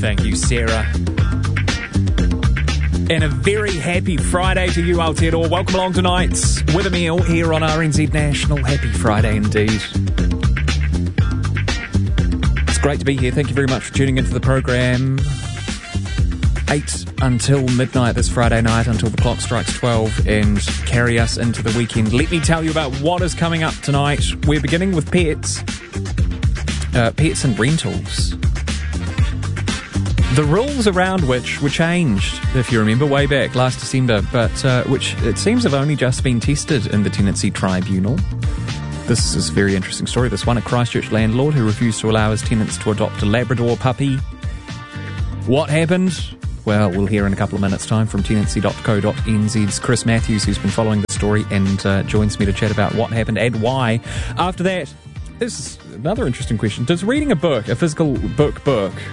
Thank you, Sarah. And a very happy Friday to you, Aotearoa. Welcome along tonight with a meal here on RNZ National. Happy Friday indeed. It's great to be here. Thank you very much for tuning into the program. 8 until midnight this Friday night, until the clock strikes 12 and carry us into the weekend. Let me tell you about what is coming up tonight. We're beginning with pets and rentals. The rules around which were changed, if you remember, way back last December, but which it seems have only just been tested in the Tenancy Tribunal. This is a very interesting story, this one. A Christchurch landlord who refused to allow his tenants to adopt a Labrador puppy. What happened? Well, we'll hear in a couple of minutes' time from tenancy.co.nz's Chris Matthews, who's been following the story and joins me to chat about what happened and why. After that, this is another interesting question. Does reading a book, a physical book,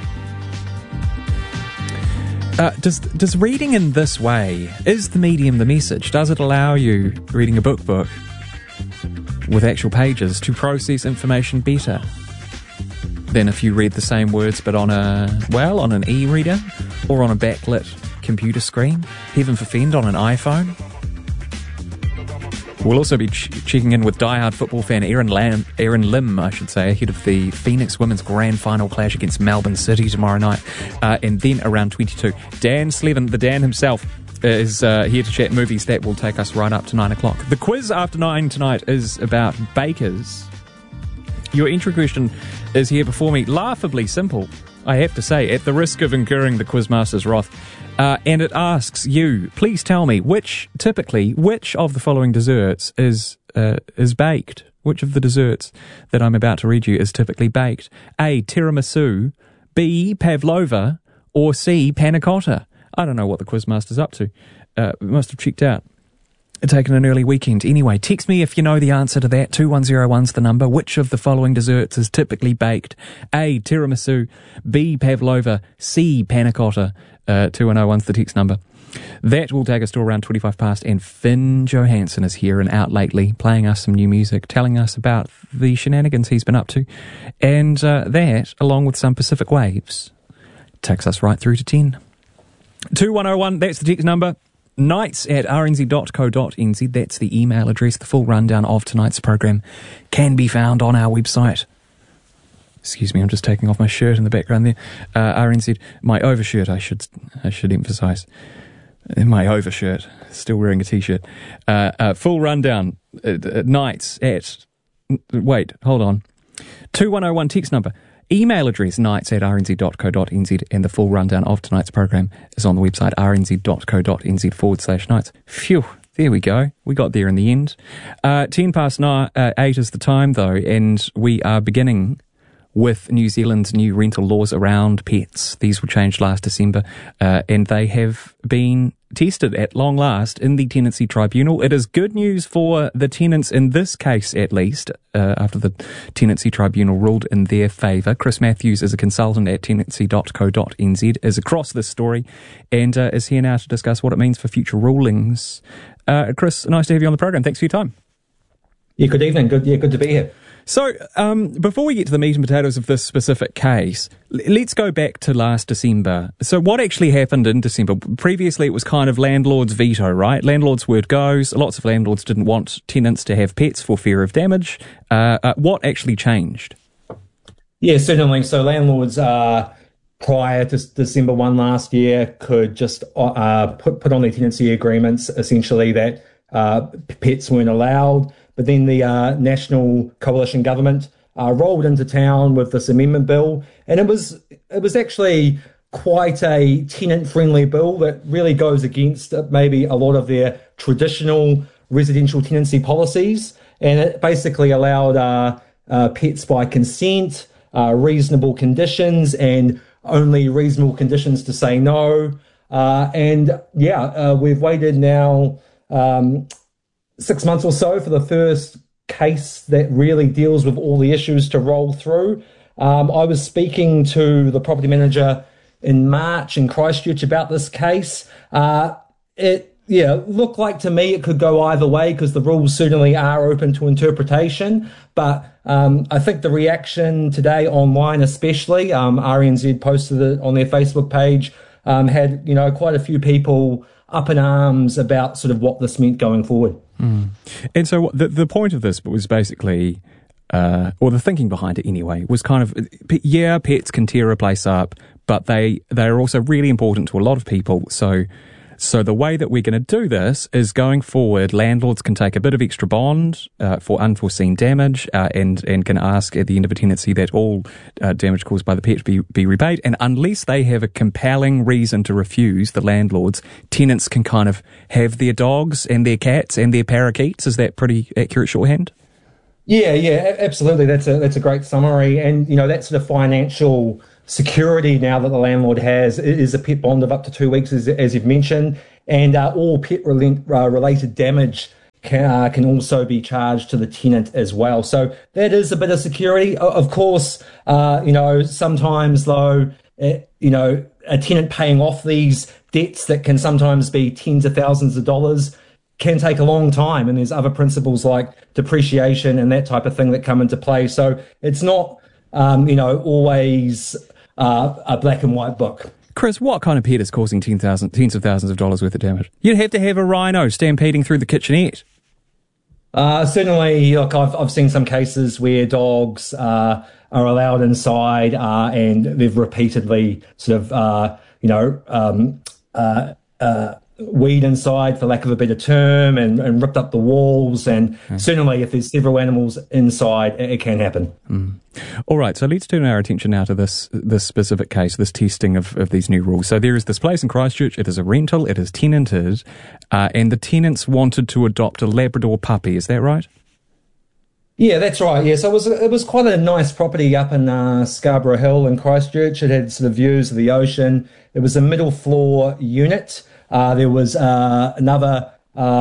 does reading in this way, is the medium the message? Does it allow you, reading a book with actual pages, to process information better than if you read the same words but on an e-reader or on a backlit computer screen? Heaven forfend, on an iPhone? We'll also be checking in with diehard football fan Erin Lim, ahead of the Phoenix Women's Grand Final clash against Melbourne City tomorrow night. And then around 22, Dan Slevin, the Dan himself, is here to chat movies. That will take us right up to 9 o'clock. The quiz after 9 tonight is about bakers. Your entry question is here before me. Laughably simple, I have to say, at the risk of incurring the quizmaster's wrath. And it asks you, please tell me, which of the following desserts is baked? Which of the desserts that I'm about to read you is typically baked? A, tiramisu, B, pavlova, or C, panna cotta? I don't know what the quizmaster's up to. Must have checked out. Taken an early weekend. Anyway, text me if you know the answer to that. 2101's the number. Which of the following desserts is typically baked? A, tiramisu, B, pavlova, C, panna cotta. 2101's the text number. That will take us to around 25 past, and Finn Johansson is here and out lately, playing us some new music, telling us about the shenanigans he's been up to, and that, along with some Pacific waves, takes us right through to 10. 2101, that's the text number. nights@rnz.co.nz, that's the email address. The full rundown of tonight's program can be found on our website. Excuse me, I'm just taking off my shirt in the background there. RNZ, my overshirt, I should emphasise. My overshirt, still wearing a t-shirt. Full rundown, nights at... Wait, hold on. 2101 text number. Email address, nights@rnz.co.nz, and the full rundown of tonight's program is on the website, rnz.co.nz/nights. Phew, there we go. We got there in the end. 10 past 8 is the time, though, and we are beginning with New Zealand's new rental laws around pets. These were changed last December, and they have been tested at long last in the Tenancy Tribunal. It is good news for the tenants in this case, at least, after the Tenancy Tribunal ruled in their favour. Chris Matthews is a consultant at tenancy.co.nz, is across this story, and is here now to discuss what it means for future rulings. Chris, nice to have you on the program. Thanks for your time. Yeah, good evening. Good to be here. So, before we get to the meat and potatoes of this specific case, let's go back to last December. So what actually happened in December? Previously, it was kind of landlord's veto, right? Landlord's word goes. Lots of landlords didn't want tenants to have pets for fear of damage. What actually changed? Yeah, certainly. So landlords, prior to December 1 last year, could just put on their tenancy agreements, essentially, that pets weren't allowed. But then the National Coalition Government rolled into town with this amendment bill, and it was actually quite a tenant-friendly bill that really goes against maybe a lot of their traditional residential tenancy policies, and it basically allowed pets by consent, reasonable conditions, and only reasonable conditions to say no. We've waited now 6 months or so for the first case that really deals with all the issues to roll through. I was speaking to the property manager in March in Christchurch about this case. It look like to me it could go either way because the rules certainly are open to interpretation. But I think the reaction today online, especially, RNZ posted it on their Facebook page, had, quite a few people up in arms about sort of what this meant going forward. And so the point of this was basically, or the thinking behind it anyway, was kind of, pets can tear a place up, but they are also really important to a lot of people. So the way that we're going to do this is going forward, landlords can take a bit of extra bond for unforeseen damage and can ask at the end of a tenancy that all damage caused by the pet be repaid. And unless they have a compelling reason to refuse, the landlords, tenants can kind of have their dogs and their cats and their parakeets. Is that pretty accurate shorthand? Yeah, absolutely. That's a great summary. And, that sort of financial security now that the landlord has is a pet bond of up to 2 weeks, as you've mentioned, and all pet related damage can also be charged to the tenant as well. So that is a bit of security. Of course, sometimes though, a tenant paying off these debts that can sometimes be tens of thousands of dollars can take a long time, and there's other principles like depreciation and that type of thing that come into play. So it's not, always a black and white book. Chris, what kind of pet is causing tens of thousands of dollars worth of damage? You'd have to have a rhino stampeding through the kitchenette. Certainly, look, I've seen some cases where dogs are allowed inside and they've repeatedly sort of, weed inside, for lack of a better term, and ripped up the walls. And certainly if there's several animals inside, it can happen. All right, so let's turn our attention now to this specific case, this testing of these new rules. So there is this place in Christchurch. It is a rental. It is tenanted. And the tenants wanted to adopt a Labrador puppy. Is that right? Yeah, that's right. Yeah, so it was quite a nice property up in Scarborough Hill in Christchurch. It had sort of views of the ocean. It was a middle floor unit. There was another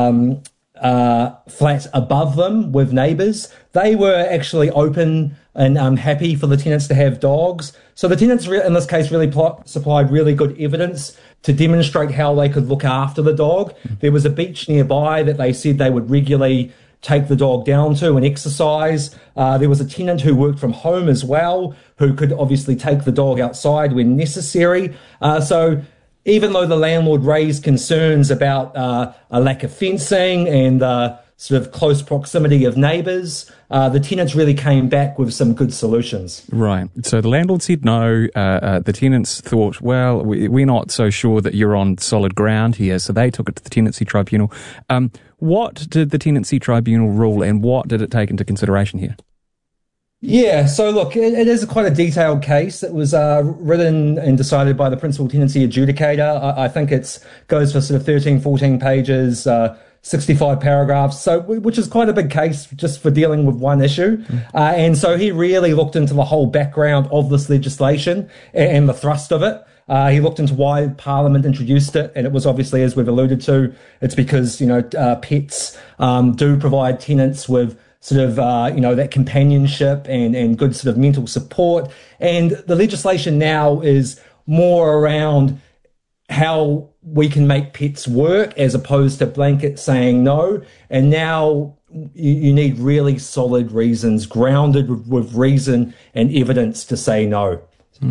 flat above them with neighbours. They were actually open and happy for the tenants to have dogs. So the tenants, in this case, really supplied really good evidence to demonstrate how they could look after the dog. There was a beach nearby that they said they would regularly take the dog down to and exercise. There was a tenant who worked from home as well, who could obviously take the dog outside when necessary. So even though the landlord raised concerns about a lack of fencing and sort of close proximity of neighbours, the tenants really came back with some good solutions. Right. So the landlord said no. The tenants thought, well, we're not so sure that you're on solid ground here. So they took it to the Tenancy Tribunal. What did the Tenancy Tribunal rule, and what did it take into consideration here? Yeah, so look, it is quite a detailed case. It was written and decided by the principal tenancy adjudicator. I think it goes for sort of 13, 14 pages, 65 paragraphs, so which is quite a big case just for dealing with one issue. And so he really looked into the whole background of this legislation and the thrust of it. He looked into why Parliament introduced it, and it was obviously, as we've alluded to, it's because, pets do provide tenants with sort of, that companionship and good sort of mental support. And the legislation now is more around how we can make pets work as opposed to blanket saying no. And now you need really solid reasons, grounded with reason and evidence to say no.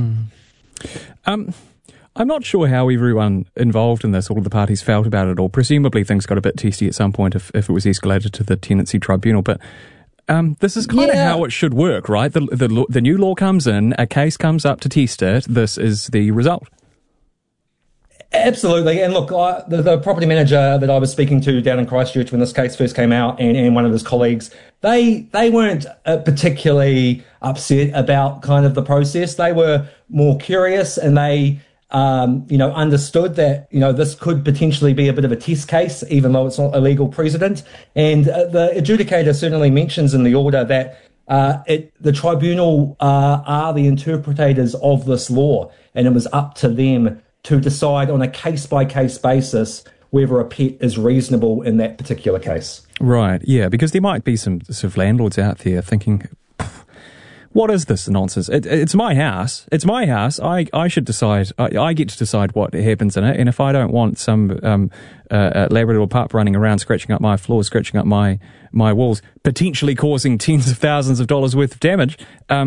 I'm not sure how everyone involved in this, all of the parties, felt about it all. Presumably things got a bit testy at some point if it was escalated to the Tenancy Tribunal. But this is kind of how it should work, right? The new law comes in, a case comes up to test it, this is the result. Absolutely. And look, the property manager that I was speaking to down in Christchurch when this case first came out, and one of his colleagues, they weren't particularly upset about kind of the process. They were more curious, and they understood that, this could potentially be a bit of a test case, even though it's not a legal precedent. And the adjudicator certainly mentions in the order that the tribunal are the interpreters of this law, and it was up to them to decide on a case-by-case basis whether a pet is reasonable in that particular case. Right, yeah, because there might be some sort of landlords out there thinking, What is this nonsense? It's my house. It's my house. I should decide. I get to decide what happens in it. And if I don't want some Labrador pup running around, scratching up my floors, scratching up my walls, potentially causing tens of thousands of dollars worth of damage,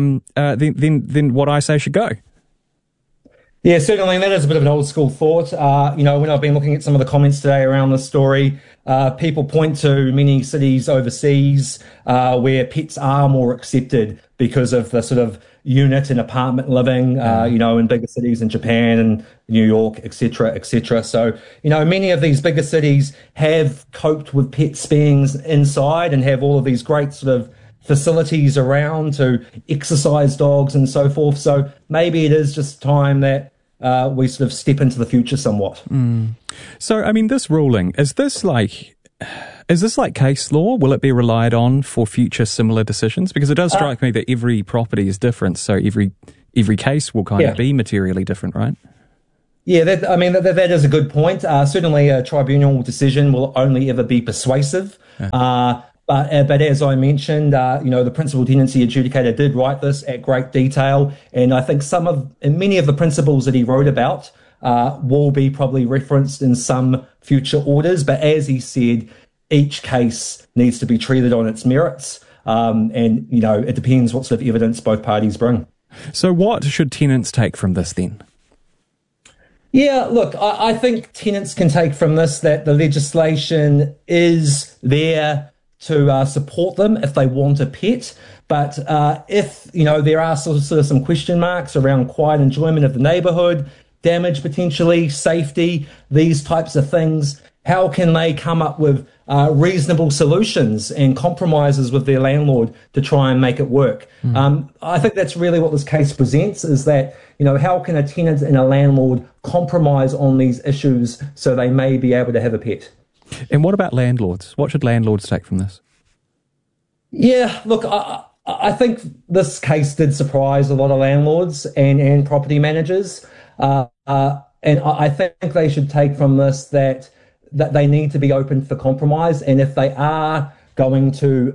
then what I say should go. Yeah, certainly. That is a bit of an old school thought. When I've been looking at some of the comments today around this story, people point to many cities overseas where pets are more accepted because of the sort of unit and apartment living, in bigger cities in Japan and New York, et cetera, et cetera. So, many of these bigger cities have coped with pets being inside and have all of these great sort of facilities around to exercise dogs and so forth. So maybe it is just time that we sort of step into the future somewhat. So, I mean, this ruling, is this like case law? Will it be relied on for future similar decisions? Because it does strike me that every property is different, so every case will kind of be materially different, right? Yeah, that is a good point. Certainly a tribunal decision will only ever be persuasive. But as I mentioned, the principal tenancy adjudicator did write this at great detail, and I think many of the principles that he wrote about will be probably referenced in some future orders. But as he said, each case needs to be treated on its merits, and it depends what sort of evidence both parties bring. So, what should tenants take from this then? Yeah, look, I think tenants can take from this that the legislation is there to support them if they want a pet. But if, there are sort of some question marks around quiet enjoyment of the neighbourhood, damage potentially, safety, these types of things, how can they come up with reasonable solutions and compromises with their landlord to try and make it work? I think that's really what this case presents, is that, how can a tenant and a landlord compromise on these issues so they may be able to have a pet? And what about landlords? What should landlords take from this? Yeah, look, I think this case did surprise a lot of landlords and property managers. And I think they should take from this that they need to be open for compromise. And if they are going to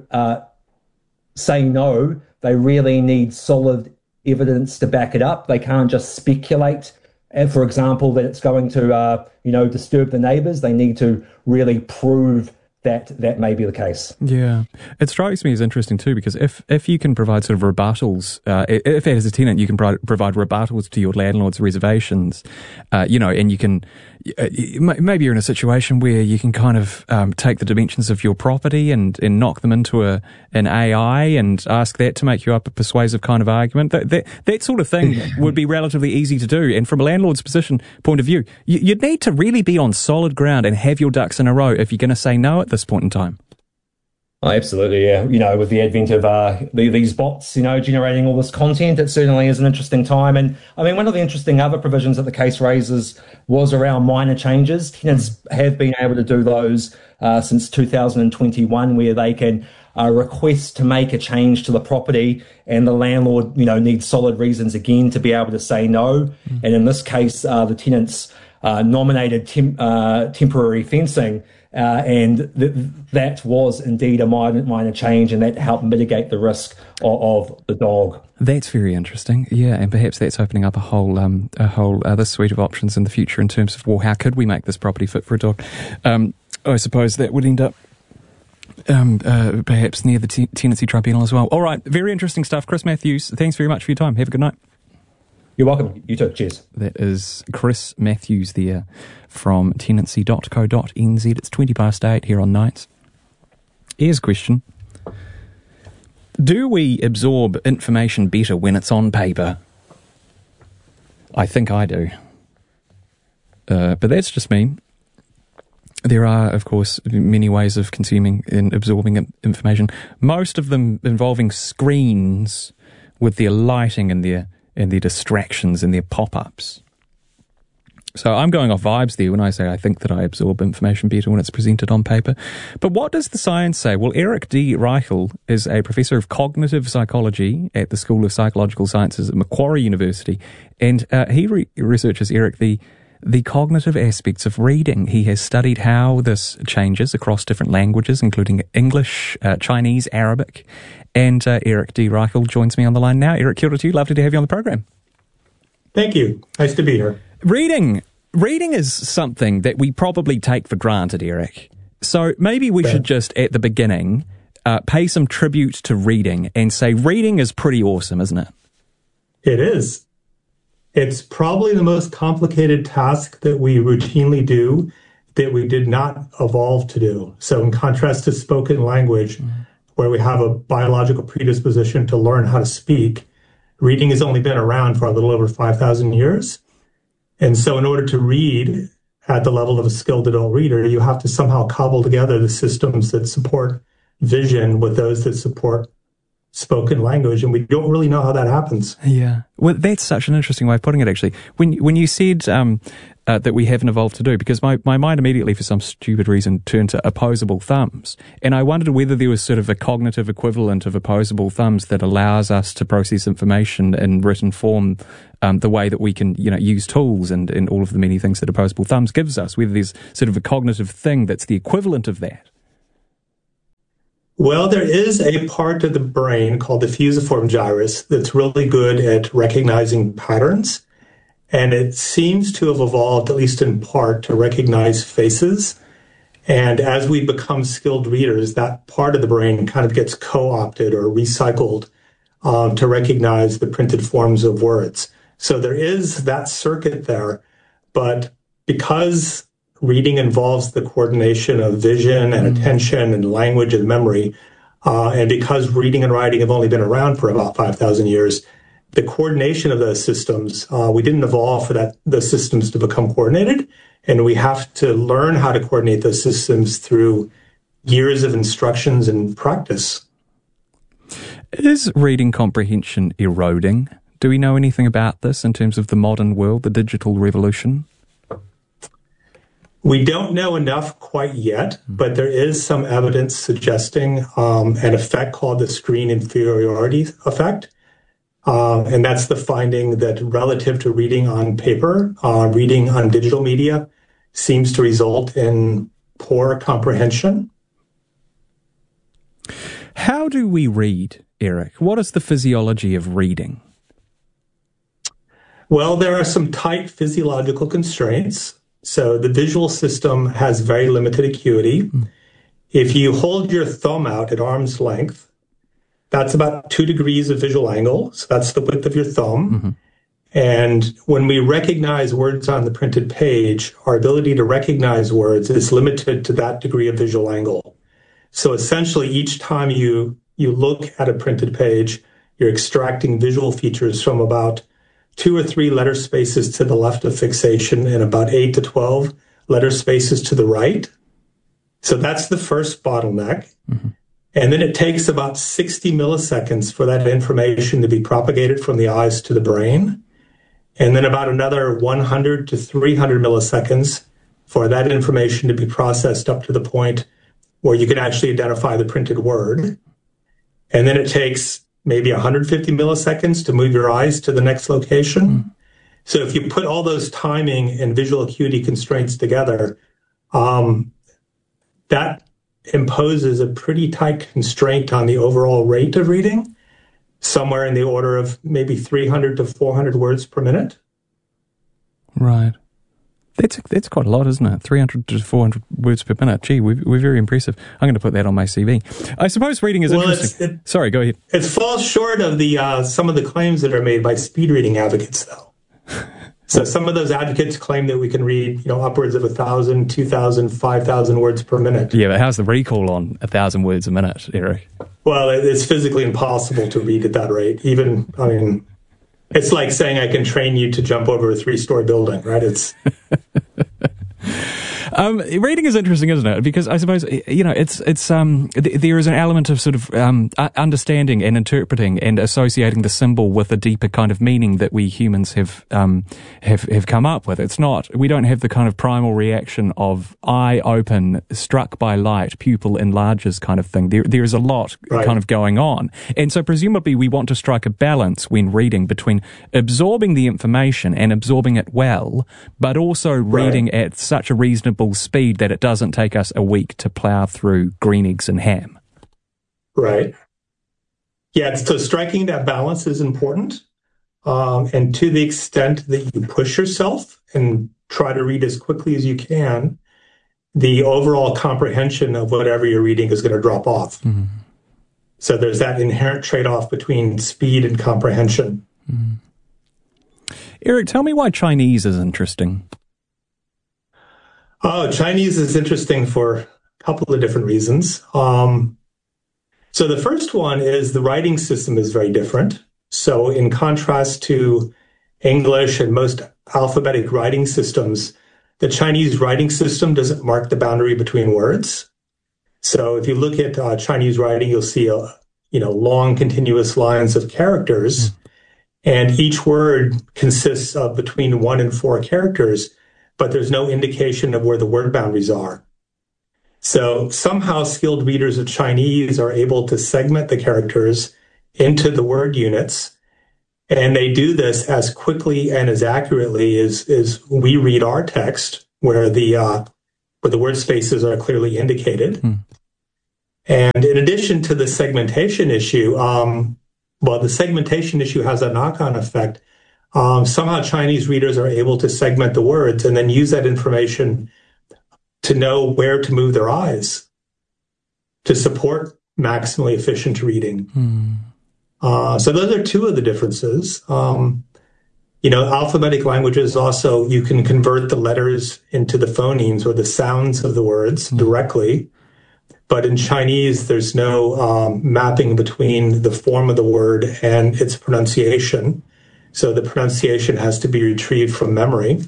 say no, they really need solid evidence to back it up. They can't just speculate. And for example, that it's going to, disturb the neighbours. They need to really prove that may be the case. Yeah. It strikes me as interesting too, because if you can provide sort of rebuttals, if as a tenant you can provide rebuttals to your landlord's reservations, and you can, maybe you're in a situation where you can kind of take the dimensions of your property and knock them into an AI and ask that to make you up a persuasive kind of argument. That sort of thing would be relatively easy to do. And from a landlord's point of view, you'd need to really be on solid ground and have your ducks in a row if you're going to say no at this point in time. Oh, absolutely, yeah. With the advent of these bots, generating all this content, it certainly is an interesting time. And I mean, one of the interesting other provisions that the case raises was around minor changes. Tenants have been able to do those since 2021, where they can request to make a change to the property, and the landlord, needs solid reasons again to be able to say no. And in this case, the tenants nominated temporary fencing. And that was indeed a minor change, and that helped mitigate the risk of the dog. That's very interesting, yeah, and perhaps that's opening up a whole other suite of options in the future in terms of, well, how could we make this property fit for a dog? I suppose that would end up perhaps near the tenancy tribunal as well. All right, very interesting stuff. Chris Matthews, thanks very much for your time. Have a good night. You're welcome. You too. Cheers. That is Chris Matthews there from tenancy.co.nz. It's 8:20 here on Nights. Here's a question. Do we absorb information better when it's on paper? I think I do. But that's just me. There are, of course, many ways of consuming and absorbing information, most of them involving screens with their lighting and their distractions and their pop-ups. So I'm going off vibes there when I say I think that I absorb information better when it's presented on paper. But what does the science say? Well, Eric D. Reichel is a professor of cognitive psychology at the School of Psychological Sciences at Macquarie University, and he researches, Eric, the the cognitive aspects of reading. He has studied how this changes across different languages, including English, Chinese, Arabic. And Eric D. Reichel joins me on the line now. Eric, kia ora to you. Lovely to have you on the program. Thank you. Nice to be here. Reading is something that we probably take for granted, Eric. So maybe we should just, at the beginning, pay some tribute to reading and say reading is pretty awesome, isn't it? It is. It's probably the most complicated task that we routinely do that we did not evolve to do. So in contrast to spoken language, where we have a biological predisposition to learn how to speak, reading has only been around for a little over 5,000 years. And so in order to read at the level of a skilled adult reader, you have to somehow cobble together the systems that support vision with those that support spoken language, and we don't really know how that happens. Yeah. Well, that's such an interesting way of putting it, actually. When you said that we haven't evolved to do, because my mind immediately, for some stupid reason, turned to opposable thumbs. And I wondered whether there was sort of a cognitive equivalent of opposable thumbs that allows us to process information in written form the way that we can, use tools and all of the many things that opposable thumbs gives us, whether there's sort of a cognitive thing that's the equivalent of that. Well, there is a part of the brain called the fusiform gyrus that's really good at recognizing patterns. And it seems to have evolved, at least in part, to recognize faces. And as we become skilled readers, that part of the brain kind of gets co-opted or recycled to recognize the printed forms of words. So there is that circuit there. But because reading involves the coordination of vision and attention and language and memory, and because reading and writing have only been around for about 5,000 years, the coordination of those systems, we didn't evolve for the systems to become coordinated, and we have to learn how to coordinate those systems through years of instructions and practice. Is reading comprehension eroding? Do we know anything about this in terms of the modern world, the digital revolution? We don't know enough quite yet, but there is some evidence suggesting an effect called the screen inferiority effect. And that's the finding that relative to reading on paper, reading on digital media seems to result in poor comprehension. How do we read, Eric? What is the physiology of reading? Well, there are some tight physiological constraints. So the visual system has very limited acuity. If you hold your thumb out at arm's length, that's about 2 degrees of visual angle. So that's the width of your thumb. And when we recognize words on the printed page, our ability to recognize words is limited to that degree of visual angle. So essentially, each time you look at a printed page, you're extracting visual features from about 2 or 3 letter spaces to the left of fixation and about 8 to 12 letter spaces to the right. So that's the first bottleneck. And then it takes about 60 milliseconds for that information to be propagated from the eyes to the brain. And then about another 100 to 300 milliseconds for that information to be processed up to the point where you can actually identify the printed word. And then it takes maybe 150 milliseconds to move your eyes to the next location. So if you put all those timing and visual acuity constraints together, that imposes a pretty tight constraint on the overall rate of reading, somewhere in the order of maybe 300 to 400 words per minute. Right. That's quite a lot, isn't it? 300 to 400 words per minute. Gee, we're very impressive. I'm going to put that on my CV. I suppose reading is interesting. Sorry, go ahead. It falls short of the some of the claims that are made by speed reading advocates, though. So some of those advocates claim that we can read, upwards of 1,000, 2,000, 5,000 words per minute. Yeah, but how's the recall on 1,000 words a minute, Eric? Well, it's physically impossible to read at that rate. It's like saying I can train you to jump over a 3-story building, right? It's Reading is interesting, isn't it? Because I suppose, there is an element of sort of understanding and interpreting and associating the symbol with a deeper kind of meaning that we humans have come up with. We don't have the kind of primal reaction of eye open, struck by light, pupil enlarges kind of thing. There is a lot kind of going on. And so presumably we want to strike a balance when reading between absorbing the information and absorbing it well, but also reading at such a reasonable speed that it doesn't take us a week to plow through green eggs and ham. Right. Yeah, so striking that balance is important. And to the extent that you push yourself and try to read as quickly as you can, the overall comprehension of whatever you're reading is going to drop off. Mm-hmm. So there's that inherent trade-off between speed and comprehension. Mm-hmm. Eric, tell me why Chinese is interesting. Oh, Chinese is interesting for a couple of different reasons. So the first one is the writing system is very different. So in contrast to English and most alphabetic writing systems, the Chinese writing system doesn't mark the boundary between words. So if you look at Chinese writing, you'll see long continuous lines of characters, and each word consists of between 1 and 4 characters, but there's no indication of where the word boundaries are. So somehow skilled readers of Chinese are able to segment the characters into the word units, and they do this as quickly and as accurately as we read our text, where the word spaces are clearly indicated. And in addition to the segmentation issue, the segmentation issue has a knock-on effect. Somehow Chinese readers are able to segment the words and then use that information to know where to move their eyes to support maximally efficient reading. So those are two of the differences. Alphabetic languages also, you can convert the letters into the phonemes or the sounds of the words directly. But in Chinese, there's no mapping between the form of the word and its pronunciation. So the pronunciation has to be retrieved from memory.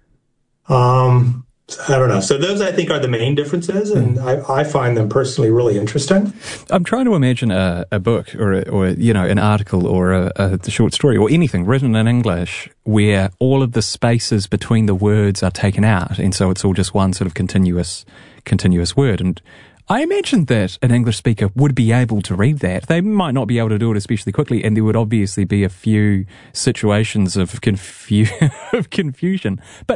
I don't know. So those, I think, are the main differences, and I find them personally really interesting. I'm trying to imagine a book or an article or a short story or anything written in English where all of the spaces between the words are taken out, and so it's all just one sort of continuous word. And I imagine that an English speaker would be able to read that. They might not be able to do it especially quickly, and there would obviously be a few situations of confusion. But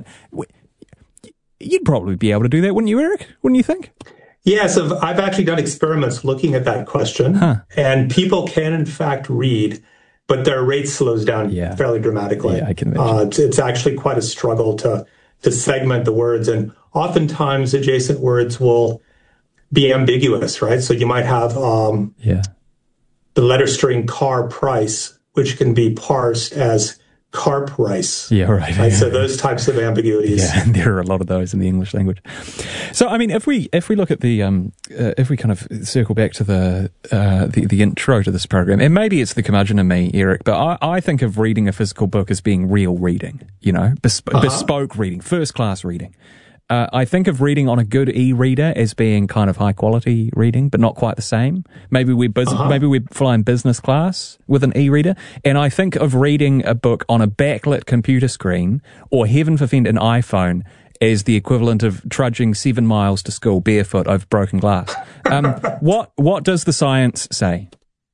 you'd probably be able to do that, wouldn't you, Eric? Wouldn't you think? Yeah, so I've actually done experiments looking at that question, and people can, in fact, read, but their rate slows down fairly dramatically. Yeah, I can imagine. It's actually quite a struggle to segment the words, and oftentimes adjacent words will be ambiguous, right? So you might have the letter string car price, which can be parsed as carp rice. Yeah, right. Yeah. So those types of ambiguities. Yeah, and there are a lot of those in the English language. So, I mean, if we look at the if we kind of circle back to the intro to this program, and maybe it's the curmudgeon in me, Eric, but I think of reading a physical book as being real reading, bespoke reading, first class reading. I think of reading on a good e-reader as being kind of high quality reading, but not quite the same. Maybe we're flying business class with an e-reader. And I think of reading a book on a backlit computer screen, or heaven forfend an iPhone, as the equivalent of trudging 7 miles to school barefoot over broken glass. What does the science say?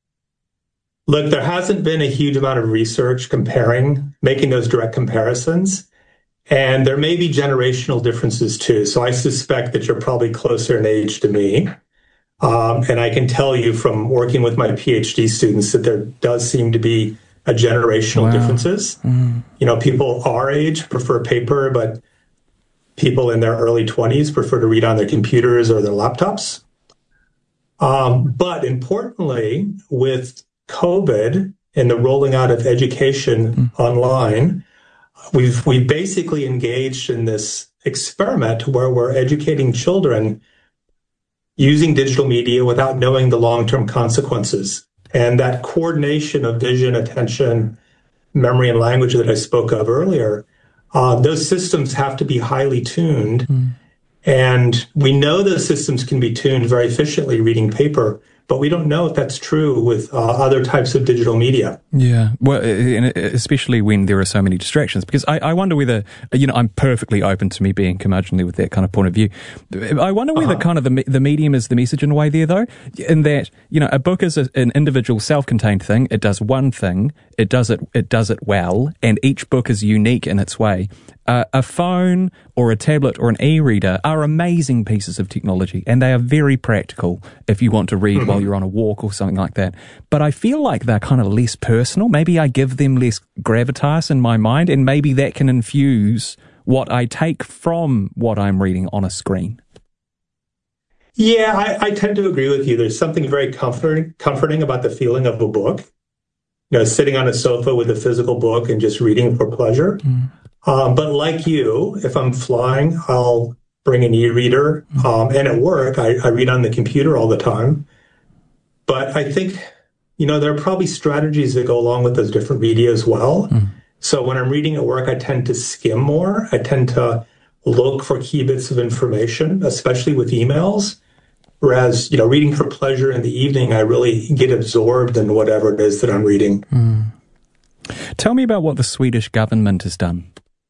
Look, there hasn't been a huge amount of research making those direct comparisons. And there may be generational differences too. So I suspect that you're probably closer in age to me. And I can tell you from working with my PhD students that there does seem to be a generational differences. People our age prefer paper, but people in their early 20s prefer to read on their computers or their laptops. But importantly, with COVID and the rolling out of education online, we've basically engaged in this experiment where we're educating children using digital media without knowing the long-term consequences. And that coordination of vision, attention, memory, and language that I spoke of earlier, those systems have to be highly tuned. And we know those systems can be tuned very efficiently reading paper, but we don't know if that's true with other types of digital media. Yeah, well, and especially when there are so many distractions, because I wonder whether, I'm perfectly open to me being curmudgeonly with that kind of point of view. I wonder whether kind of the medium is the message in a way there, though, in that, a book is an individual self-contained thing. It does one thing, it does it well, and each book is unique in its way. A phone or a tablet or an e-reader are amazing pieces of technology, and they are very practical if you want to read while you're on a walk or something like that. But I feel like they're kind of less personal. Maybe I give them less gravitas in my mind, and maybe that can infuse what I take from what I'm reading on a screen. Yeah, I tend to agree with you. There's something very comforting about the feeling of a book. Sitting on a sofa with a physical book and just reading for pleasure. But like you, if I'm flying, I'll bring an e-reader. And at work, I read on the computer all the time. But I think, there are probably strategies that go along with those different media as well. So when I'm reading at work, I tend to skim more. I tend to look for key bits of information, especially with emails. Whereas, reading for pleasure in the evening, I really get absorbed in whatever it is that I'm reading. Tell me about what the Swedish government has done.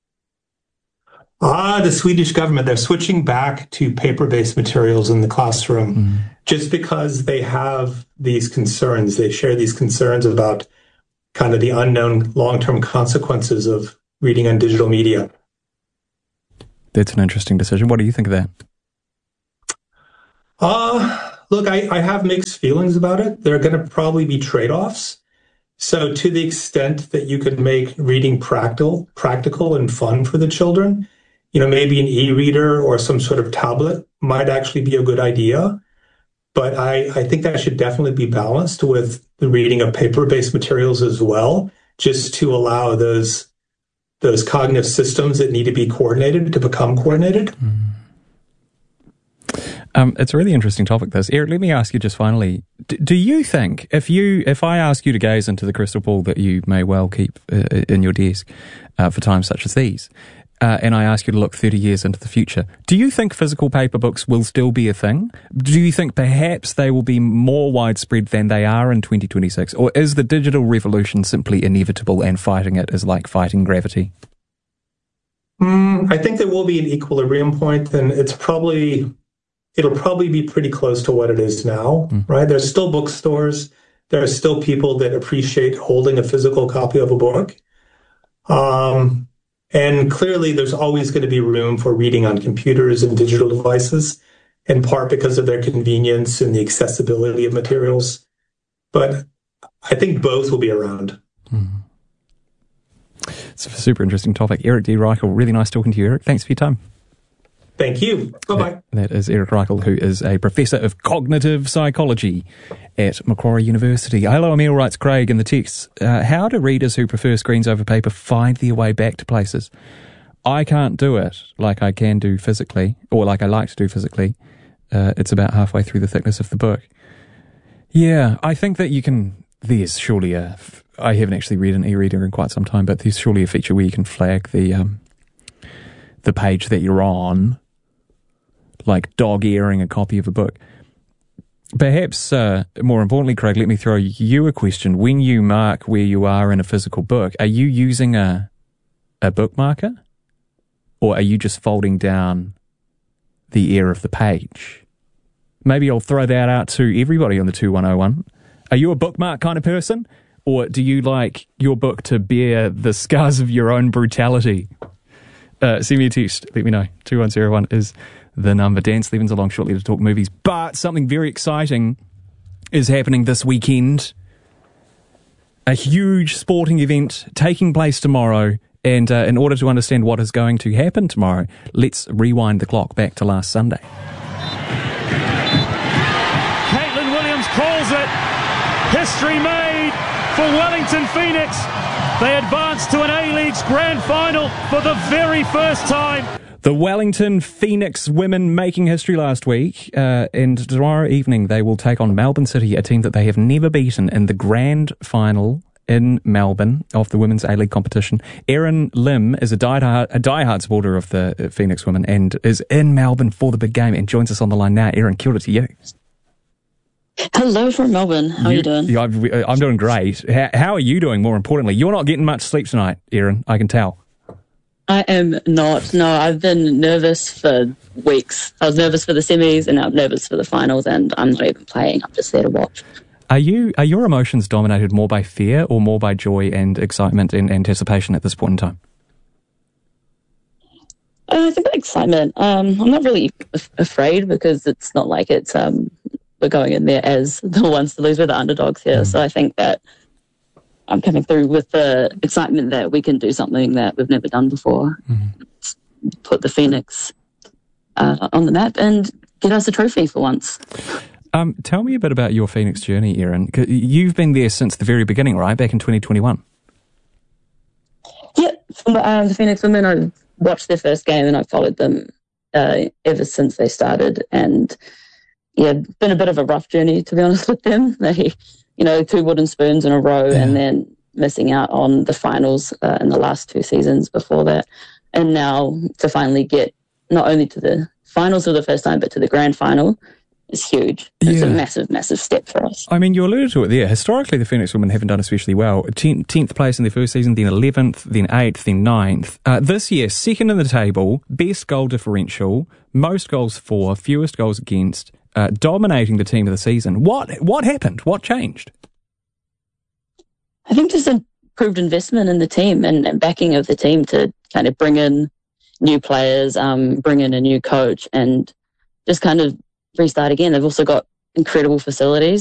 The Swedish government, they're switching back to paper-based materials in the classroom just because they have these concerns. They share these concerns about kind of the unknown long-term consequences of reading on digital media. That's an interesting decision. What do you think of that? Look, I have mixed feelings about it. There are going to probably be trade-offs. So to the extent that you could make reading practical and fun for the children, maybe an e-reader or some sort of tablet might actually be a good idea. But I think that should definitely be balanced with the reading of paper-based materials as well, just to allow those cognitive systems that need to be coordinated to become coordinated. It's a really interesting topic, this. Eric, let me ask you just finally, do you think, if I ask you to gaze into the crystal ball that you may well keep in your desk for times such as these, and I ask you to look 30 years into the future, do you think physical paper books will still be a thing? Do you think perhaps they will be more widespread than they are in 2026? Or is the digital revolution simply inevitable and fighting it is like fighting gravity? I think there will be an equilibrium point, and it'll probably be pretty close to what it is now, right? There's still bookstores. There are still people that appreciate holding a physical copy of a book. And clearly, there's always going to be room for reading on computers and digital devices, in part because of their convenience and the accessibility of materials. But I think both will be around. It's a super interesting topic. Eric D. Reichel, really nice talking to you, Eric. Thanks for your time. Thank you. Bye-bye. That is Eric Reichel, who is a professor of cognitive psychology at Macquarie University. Hello, Emil, writes Craig in the text. How do readers who prefer screens over paper find their way back to places? I can't do it like I can do physically, or like I like to do physically. It's about halfway through the thickness of the book. Yeah, I think that you can... There's surely I haven't actually read an e-reader in quite some time, but there's surely a feature where you can flag the page that you're on, like dog-earing a copy of a book. Perhaps, more importantly, Craig, let me throw you a question. When you mark where you are in a physical book, are you using a bookmarker? Or are you just folding down the air of the page? Maybe I'll throw that out to everybody on the 2101. Are you a bookmark kind of person? Or do you like your book to bear the scars of your own brutality? Send me a text. Let me know. 2101 is the number. Dan Slevins along shortly to talk movies. But something very exciting is happening this weekend. A huge sporting event taking place tomorrow. And in order to understand what is going to happen tomorrow, let's rewind the clock back to last Sunday. Caitlin Williams calls it. History made for Wellington Phoenix. They advance to an A-League's grand final for the very first time. The Wellington Phoenix women making history last week, and tomorrow evening they will take on Melbourne City, a team that they have never beaten in the grand final in Melbourne of the Women's A-League competition. Erin Lim is a diehard supporter of the Phoenix Women and is in Melbourne for the big game and joins us on the line now. Erin, kia ora to you. Hello from Melbourne. How are you doing? Yeah, I'm doing great. How are you doing, more importantly? You're not getting much sleep tonight, Erin, I can tell. I am not. No, I've been nervous for weeks. I was nervous for the semis and now I'm nervous for the finals, and I'm not even playing. I'm just there to watch. Are your emotions dominated more by fear or more by joy and excitement and anticipation at this point in time? I think by excitement. I'm not really afraid because it's not like it's we're going in there as the ones to lose. We're the underdogs here. So I think that I'm coming through with the excitement that we can do something that we've never done before. Put the Phoenix on the map and get us a trophy for once. Tell me a bit about your Phoenix journey, Erin. You've been there since the very beginning, right? Back in 2021. Yeah, from the Phoenix Women, I've watched their first game and I've followed them ever since they started. And yeah, been a bit of a rough journey, to be honest with them. They, 2 wooden spoons in a row and then missing out on the finals in the last 2 seasons before that. And now to finally get not only to the finals for the first time, but to the grand final is huge. It's a massive, massive step for us. I mean, you alluded to it there. Historically, the Phoenix Women haven't done especially well. 10th place in their first season, then 11th, then 8th, then 9th. This year, second in the table, best goal differential, most goals for, fewest goals against, dominating the team of the season. What happened? What changed? I think just improved investment in the team and backing of the team to kind of bring in new players, bring in a new coach and just kind of restart again. They've also got incredible facilities.